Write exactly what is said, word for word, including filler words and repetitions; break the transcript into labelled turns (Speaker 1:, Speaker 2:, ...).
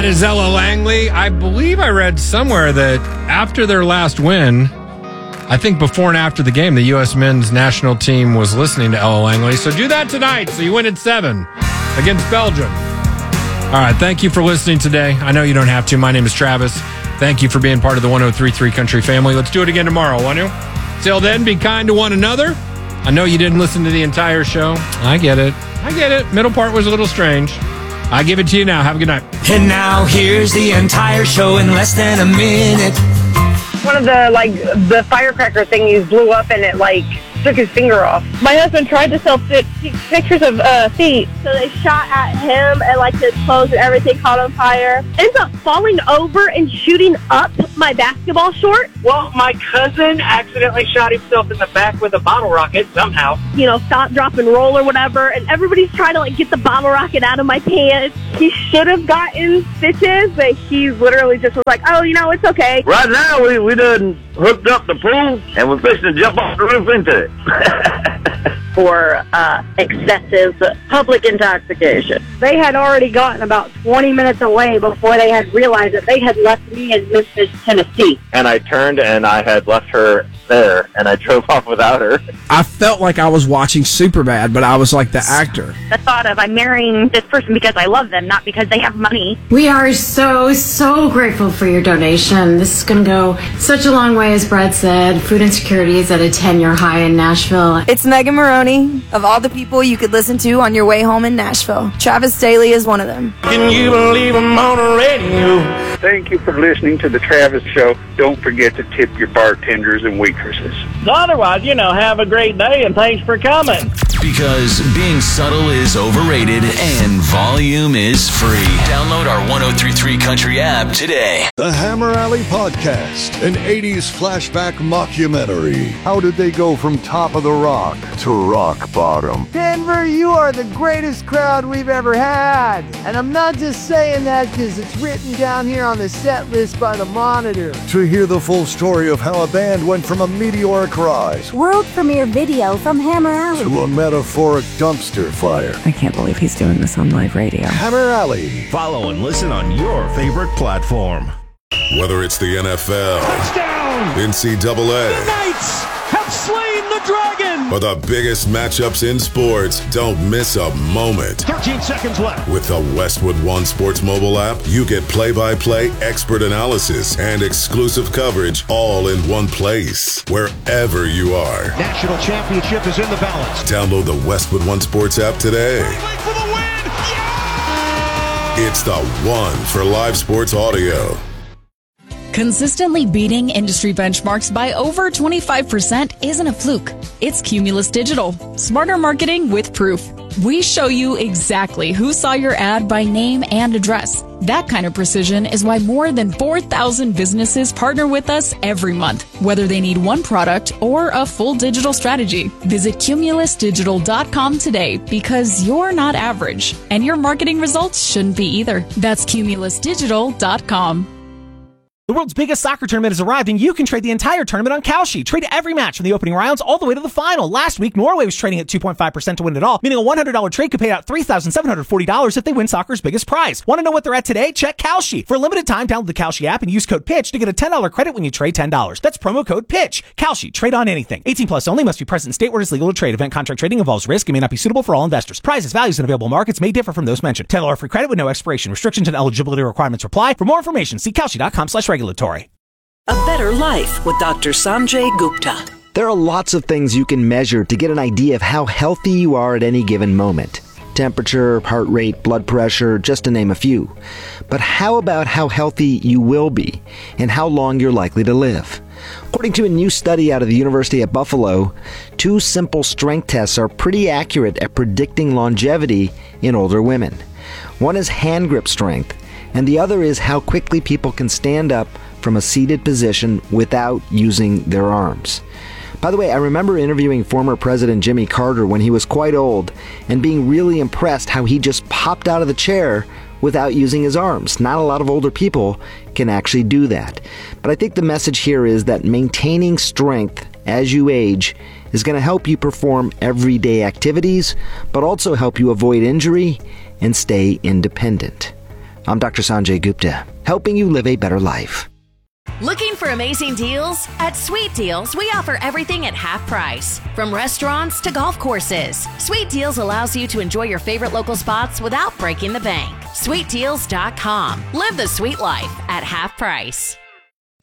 Speaker 1: is Ella Langley. I believe I read somewhere that after their last win, I think before and after the game, the U S men's national team was listening to Ella Langley. So do that tonight so you win at seven against Belgium. All right, thank you for listening today. I know you don't have to. My name is Travis. Thank you for being part of the one oh three point three Country family. Let's do it again tomorrow, won't you? Till then, be kind to one another. I know you didn't listen to the entire show. I get it. I get it. Middle part was a little strange. I give it to you now. Have a good night.
Speaker 2: And now here's the entire show in less than a minute.
Speaker 3: One of the, like, the firecracker thingies blew up and it, like, took his finger off. My husband tried to sell fit, pictures of uh, feet.
Speaker 4: So they shot at him and, like, his clothes and everything caught on fire. Ends up falling over and shooting up my basketball short.
Speaker 5: Well, my cousin accidentally shot himself in the back with a bottle rocket somehow.
Speaker 4: You know, stop, drop, and roll or whatever. And everybody's trying to, like, get the bottle rocket out of my pants. He should have gotten stitches, but he literally just was like, oh, you know, it's okay.
Speaker 6: Right now, we, we done hooked up the pool, and we're fixing to jump off the roof into it.
Speaker 3: For uh, excessive public intoxication.
Speaker 7: They had already gotten about twenty minutes away before they had realized that they had left me in Memphis, Tennessee.
Speaker 6: And I turned, and I had left her there, and I drove off without her.
Speaker 8: I felt like I was watching Superbad, but I was like the actor.
Speaker 9: The thought of I'm marrying this person because I love them, not because they have money.
Speaker 10: We are so, so grateful for your donation. This is going to go such a long way, as Brad said. Food insecurity is at a ten-year high in Nashville.
Speaker 11: It's Megan Maroney. Of all the people you could listen to on your way home in Nashville, Travis Daly is one of them.
Speaker 2: Can you believe I'm on the radio?
Speaker 12: Thank you for listening to the Travis Show. Don't forget to tip your bartenders and waitresses.
Speaker 5: So otherwise, you know, have a great day and thanks for coming.
Speaker 13: Because being subtle is overrated and volume is free. Download our one oh three point three Country app today.
Speaker 14: The Hammer Alley Podcast, an eighties flashback mockumentary. How did they go from top of the rock to rock bottom?
Speaker 15: Denver, you are the greatest crowd we've ever had. And I'm not just saying that because it's written down here on the set list by the Monitor.
Speaker 14: To hear the full story of how a band went from a meteoric rise,
Speaker 16: world premiere video from Hammer Alley,
Speaker 14: to a metaphoric dumpster fire.
Speaker 17: I can't believe he's doing this on live radio.
Speaker 14: Hammer Alley.
Speaker 18: Follow and listen on your favorite platform.
Speaker 19: Whether it's the N F L,
Speaker 20: touchdown,
Speaker 19: N C double A,
Speaker 20: the Knights have slain the dragon,
Speaker 19: or the biggest matchups in sports, don't miss a moment.
Speaker 20: thirteen seconds left.
Speaker 19: With the Westwood One Sports mobile app, you get play-by-play, expert analysis, and exclusive coverage all in one place, wherever you are.
Speaker 20: National championship is in the balance.
Speaker 19: Download the Westwood One Sports app today.
Speaker 20: Wait for the win! Yeah!
Speaker 19: It's the one for live sports audio.
Speaker 21: Consistently beating industry benchmarks by over twenty-five percent isn't a fluke. It's Cumulus Digital. Smarter marketing with proof. We show you exactly who saw your ad by name and address. That kind of precision is why more than four thousand businesses partner with us every month, whether they need one product or a full digital strategy. Visit cumulus digital dot com today because you're not average, and your marketing results shouldn't be either. That's cumulus digital dot com.
Speaker 22: The world's biggest soccer tournament has arrived, and you can trade the entire tournament on Kalshi. Trade every match from the opening rounds all the way to the final. Last week, Norway was trading at two point five percent to win it all, meaning a one hundred dollars trade could pay out three thousand seven hundred forty dollars if they win soccer's biggest prize. Want to know what they're at today? Check Kalshi. For a limited time, download the Kalshi app and use code PITCH to get a ten dollars credit when you trade ten dollars. That's promo code PITCH. Kalshi. Trade on anything. eighteen plus only. Must be present in state where it's legal to trade. Event contract trading involves risk and may not be suitable for all investors. Prizes, values, and available markets may differ from those mentioned. ten dollars free credit with no expiration. Restrictions and eligibility requirements apply. For more information, see kalshi dot com slash regulatory.
Speaker 23: A better life with Doctor Sanjay Gupta.
Speaker 24: There are lots of things you can measure to get an idea of how healthy you are at any given moment. Temperature, heart rate, blood pressure, just to name a few. But how about how healthy you will be and how long you're likely to live? According to a new study out of the University at Buffalo, two simple strength tests are pretty accurate at predicting longevity in older women. One is hand grip strength, and the other is how quickly people can stand up from a seated position without using their arms. By the way, I remember interviewing former President Jimmy Carter when he was quite old and being really impressed how he just popped out of the chair without using his arms. Not a lot of older people can actually do that. But I think the message here is that maintaining strength as you age is going to help you perform everyday activities, but also help you avoid injury and stay independent. I'm Doctor Sanjay Gupta, helping you live a better life.
Speaker 1: Looking for amazing deals? At Sweet Deals, we offer everything at half price. From restaurants to golf courses, Sweet Deals allows you to enjoy your favorite local spots without breaking the bank. sweet deals dot com. Live the sweet life at half price.